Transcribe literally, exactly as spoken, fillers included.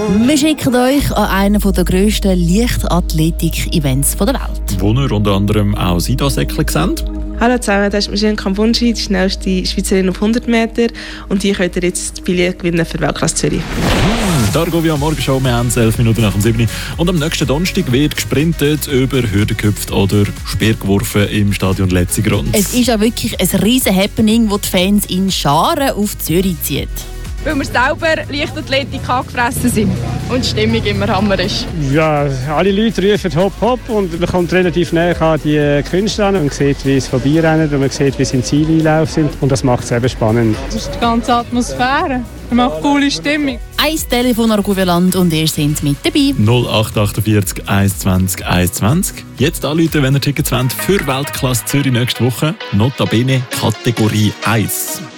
Wir schicken euch an einen der grössten Leichtathletik-Events der Welt. Wo ihr unter anderem auch Sido-Säckchen seht. Hallo zusammen, das ist Michelle Kambunji, die schnellste Schweizerin auf hundert Meter. Und die könnt ihr jetzt das Billett gewinnen für Weltklasse Zürich. Mmh, da gehen wir am Morgen schon. Wir haben elf Minuten nach dem sieben. Und am nächsten Donnerstag wird gesprintet, über Hürden gehüpft oder Speer geworfen im Stadion Letzigrund. Es ist ja wirklich ein riesen Happening, das die Fans in Scharen auf Zürich zieht. Weil wir selber Leichtathletik angefressen sind und die Stimmung immer Hammer ist. Ja, alle Leute rufen Hopp Hopp und man kommt relativ näher an die Künstler an und sieht, wie sie vorbeirennen und man sieht, wie sie im Zieleinlauf sind und das macht es eben spannend. Das ist die ganze Atmosphäre. Man macht coole Stimmung. Ein Telefon an Gouverland und ihr seid mit dabei. null acht achtundvierzig eins zwanzig eins zwanzig. Jetzt anrufen, wenn ihr Tickets wollt für Weltklasse Zürich nächste Woche. Notabene Kategorie eins.